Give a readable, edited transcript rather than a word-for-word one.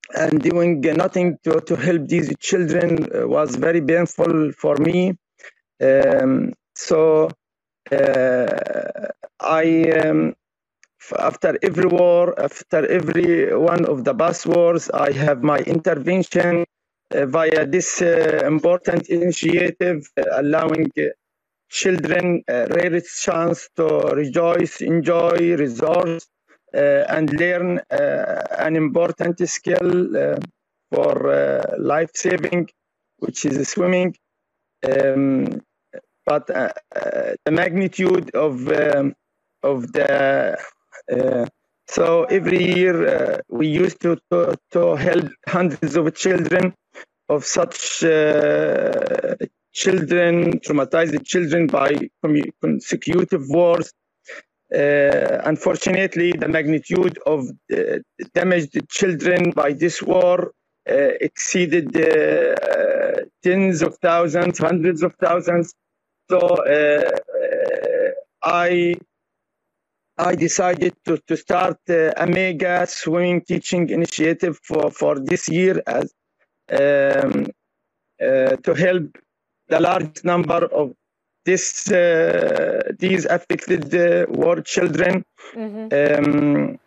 and doing nothing to help these children was very painful for me. So I after every war, after every one of the past wars, I have my intervention via this important initiative, allowing children rarest chance to rejoice, enjoy, resource, and learn an important skill for life saving, which is swimming. But the magnitude of the so every year we used to help hundreds of children of such children, traumatized children by consecutive wars. Unfortunately, the magnitude of damaged children by this war exceeded tens of thousands, hundreds of thousands. So I decided to start a mega swimming teaching initiative for this year as to help the large number of these affected war children.